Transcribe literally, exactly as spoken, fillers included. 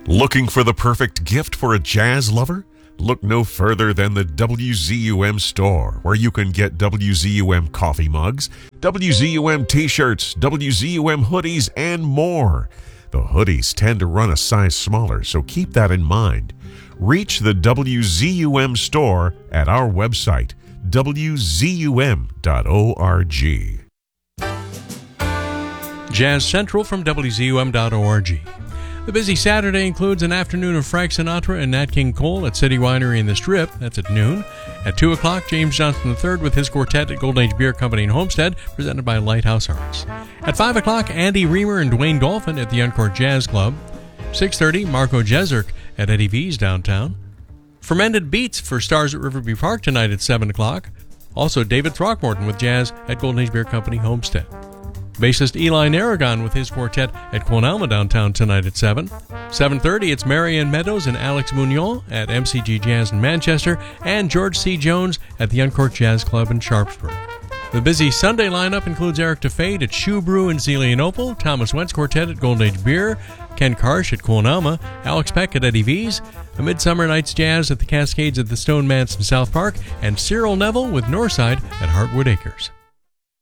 Looking for the perfect gift for a jazz lover? Look no further than the W Z U M store, where you can get W Z U M coffee mugs, W Z U M t-shirts, W Z U M hoodies, and more. The hoodies tend to run a size smaller, so keep that in mind. Reach the W Z U M store at our website, W Z U M dot org. Jazz Central from W Z U M dot org. The busy Saturday includes an afternoon of Frank Sinatra and Nat King Cole at City Winery in the Strip. That's at noon. At two o'clock, James Johnson the third with his quartet at Golden Age Beer Company in Homestead, presented by Lighthouse Arts. At five o'clock, Andy Reamer and Dwayne Dolphin at the Encore Jazz Club. six thirty, Marco Jezerk at Eddie V's downtown. Fermented Beats for Stars at Riverview Park tonight at seven o'clock. Also, David Throckmorton with jazz at Golden Age Beer Company Homestead. Bassist Eli Narragon with his quartet at Quonalma downtown tonight at seven. seven thirty, it's Marianne Meadows and Alex Munoz at M C G Jazz in Manchester, and George C. Jones at the Uncorked Jazz Club in Sharpsburg. The busy Sunday lineup includes Eric DeFade at Shoe Brew in Zelienople, Thomas Wentz Quartet at Golden Age Beer, Ken Karsh at Quonalma, Alex Peck at Eddie V's, A Midsummer Night's Jazz at the Cascades at the Stone Manse in South Park, and Cyril Neville with Northside at Heartwood Acres.